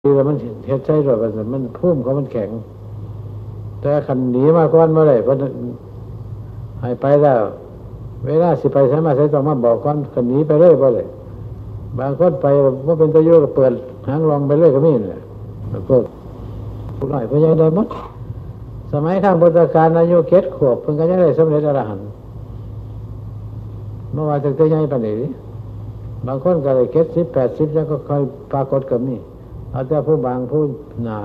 แล้วมันเฮ็ดใจด้วยมันพุ่มเขามันแข็งแต่ขันหนีมาก่อนเมื่อไรเพราะให้ไปแล้วเวลาสิไปใช้มาใช้ต้องมาบอกก่อนขันหนีไปเลยเพราะเลยบางคนไปว่าเป็นตัวโยก็เปิดหางลองไปเลยก็มีนี่แล้วก็ผู้น้อยเพิ่นยังได้หมดสมัยข้างพุทธกาลอายุ7 ขวบเพิ่นก็ยังได้สำเร็จอรหันต์เมื่อวานถึงจะใหญ่ปานนี้บางคนก็ได้70 80แล้วก็ค่อยปรากฏก็มีเอาแต่ผู้บางผู้หนา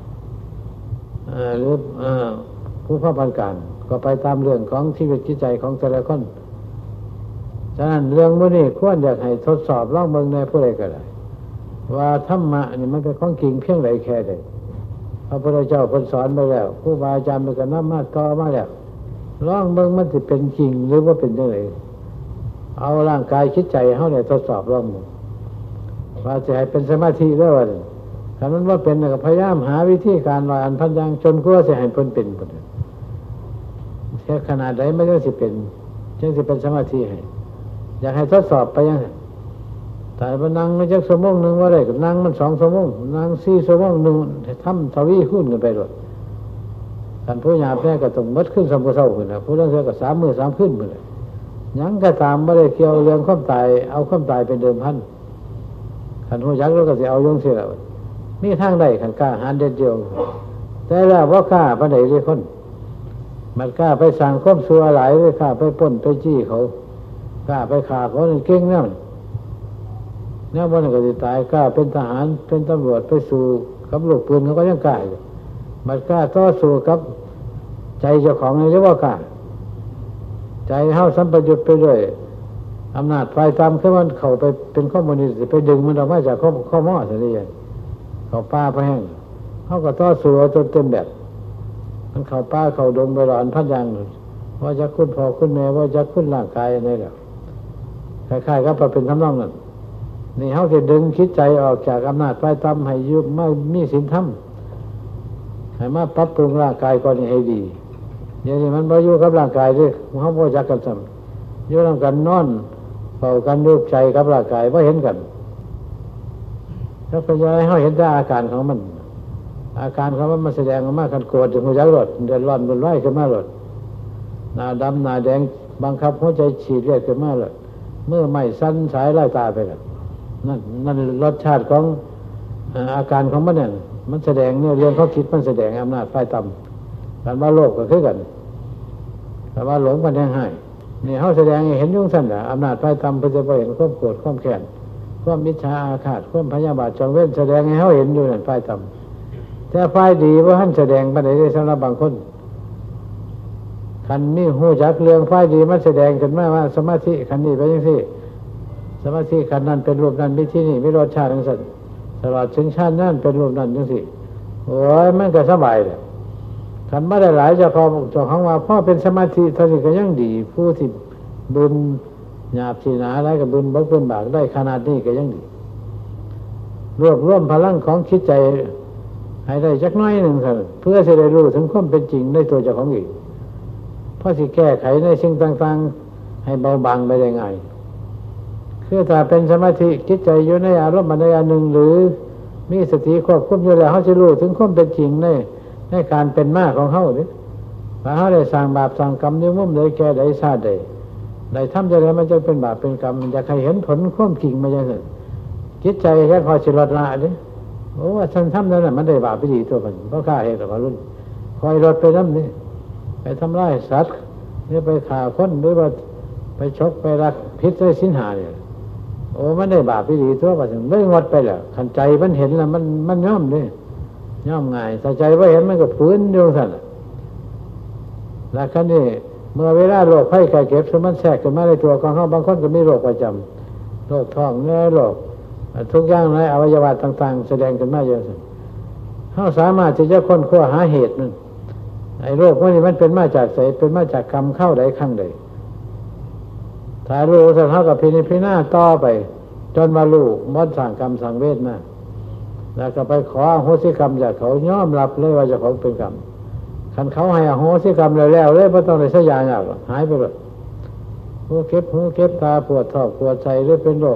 หรือผู้พระปานกลางก็ไปตามเรื่องของชีวิตจิตใจของแต่ละคนฉะนั้นเรื่องมื้อนี้ควรอยากให้ทดสอบลองเบิ่งในผู้ใดก็ได้ว่าธรรมะนี่มันเป็นของจริงเพียงใดแค่ใดพระพุทธเจ้าเพิ่นสอนไปแล้วครูบาอาจารย์มันก็นำมาต่อมาแล้วลองเบิ่งมันสิเป็นจริงหรือว่าเป็นจังไดเอาร่างกายจิตใจเฮาได้ทดสอบลองว่าจะให้เป็นสมาธิได้ว่าถ้ามันว่าเป็นก็พยายามหาวิธีการลอยอันพันยังจนกว่าจะให้เพิ่นเป็นแค่ขนาดใดมันจังสิเป็นจังสิเป็นสมาธิให้อยากให้ทดสอบไปยังแต่ว่านั่งไม่จักชั่วโมงนึงว่าได้ก็นั่งมัน2 ชั่วโมงนั่ง4 ชั่วโมงนึงทำทวีคูณกันไปโดดท่านผู้หยาบแท้ก็ต้องมดขึ้น3 มื้อเช้าพุ่นน่ะผู้นั้นก็3 มื้อ3 คืนพุ่นน่ะยังก็ตามบ่ได้เกี่ยวเรื่องความตายเอาความตายเป็นเดิมพันคันฮู้จักแล้วก็สิเอายงซี่ล่ะมีทางใดคันกล้าหาญเด็ดเดียวแต่ละบ่กล้าปานใดสิคนมันกล้าไปสร้างความชั่วหลายเลยกล้าไปปล้นไปจี้เขากล้าไปฆ่าเขานี่เก่งแนวบ่นั้นก็สิตายกล้าเป็นทหารเป็นตำรวจไปสู้กับลูกปืนเขาก็ยังกล้าอยู่มันกล้าต่อสู้กับใจเจ้าของนี่เรียกว่ากล้าใจเฮาสัมปยุตไปด้วยอำนาจฝ่ายต่ำคือมันเข้าไปเป็นคอมมิวนิสต์ไปดึงมันออกมาจากข้อม้อซะนี่เข้าป่าไปแห้งเฮาก็ต่อสู้จนเต็มแบบมันเข้าป่าเข้าดงไปร้อนพันอย่างว่าจะคุณพ่อคุณแม่ว่าจะคุณร่างกายอะไรแล้วคล้ายๆกับเป็นทำนองนั้นนี่เฮาสิดึงคิดใจออกจากอำนาจฝ่ายต่ำให้อยู่ไม่มีศีลธรรมให้มาปรับปรุงร่างกายก่อนให้ดีอย่างนี้มันบ่อยู่กับร่างกายเด้เฮาบ่จักกันซ้ำอยู่นำกันนอนเฝ้ากันรูปใจกับร่างกายบ่เห็นกันถ้าเป็นยังไงเฮาเห็นแต่อาการของมันอาการของมันแสดงออกมาคันโกรธถึงหัวใจรถเดือดร้อนบุญไหวขึ้นมารถหน้าดำหน้าแดงบังคับหัวใจฉีดเลือดขึ้นมาเลยเมื่อไม่สั้นสายไล่ตาไปแล้วนั่นรสชาติของอาการของมันเนี่ยมันแสดงเนี่ยเรื่องเขาคิดมันแสดงอำนาจฝ่ายต่ำการว่าโลภก็คือกันแต่ว่าหลงมันยังให้นี่เขาแสดงให้เห็นยุ่งสั้นอำนาจฝ่ายต่ำเพื่อจะไปเห็นความโกรธความแค้นความมิจฉาอาฆาตความพยาบาทจองเว้นแสดงให้เขาเห็นอยู่นั่นฝ่ายต่ำแต่ฝ่ายดีว่าท่านแสดงปัญญาได้สำหรับบางคนคันนี้หูจักเรื่องฝ่ายดีมันแสดงขึ้นมาว่าสมาธิคันนี้ไปยังที่สมาธิคันนั้นเป็นรูปนั้นวิธีนี้ไม่รสชาติทั้งสิ้นตลอดถึงชาตินั้นเป็นรูปนั้นทั้งสิ้นโอ้ยมันก็สบายเลยคันไม่ได้หลายเจ้าของว่าพ่อเป็นสมาธิท่านก็ยังดีผู้ที่บุญหยาบสีหนาอะไรกับบุญบักบุญบากได้ขนาดนี้ก็ยังดีรวบรวมพลังของคิดใจให้ได้จักน้อยหนึ่งเพื่อจะได้รู้ถึงความเป็นจริงในตัวเจ้าของอีกเพราะสิแก้ไขในสิ่งต่างๆให้เบาบางไปได้ง่ายคือถ้าเป็นสมาธิคิดใจอยู่ในอารมณ์ใดอันหนึ่งหรือมีสติควบคุมอยู่แล้วเขาจะรู้ถึงความเป็นจริงในการเป็นมาของเขาเนี่ยถ้าเขาได้สร้างบาปสร้างกรรมในมุมใดแก่ใดชาติใดได้ทำจะได้มันจะเป็นบาปเป็นกรรมจะใครเห็นผลความจริงมาอย่างนั้นจิตใจแค่คอยสิลดละเลยโอ้ว่าฉันทำนั้นมันได้บาปไปดีตัวมันเพราะข้าเหตุกับรุ่นคอยลดไปน้ำนี่ไปทำร้ายสัตว์หรือไปฆ่าคนหรือว่าไปชกไปรักพิษได้สินหาเนี่ยโอ้มันได้บาปไปดีตัวว่าฉันไม่งดไปแล้วขันใจมันเห็นแล้วมันย่อมเลยย่อมง่ายแต่ใจไม่เห็นมันก็ฝืนอยู่สั่นแล้วคันนี้เมื่อเวลาโรคไข้ไข้เจ็บสมันแทรกขึ้นมาในตัวของเขาบางคนก็มีโรคประจำโรคท้องเนื้อโรคทุกอย่างในอวัยวะต่างๆแสดงขึ้นมาเยอะสั่นเขาสามารถที่จะค้นคว้าหาเหตุมันไอ้โรคพวกนี้มันเป็นมาจากไสเป็นมาจากกรรมเข้าใดข้างใดถ้ารู้สักเท่ากับพินิจพิจารณาต่อไปจนมารู้มดสั่งกรรมสั่งเวทมาแล้วก็ไปขออโหสิกรรมจากเขายอมรับเลยว่าเจ้าของเป็นกรรมคันเขาให้อโหสิกรรมแล้วเลยไม่ต้องไปสัญญาหรอกหายไปเลยหูเก็บตาปวดท้องปวดใจหรือเป็นโรค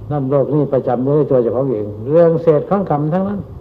นั่นโลกนี้ประจำอยู่ในตัวเจ้าของเองเรื่องเศษของกรรมทั้งนั้น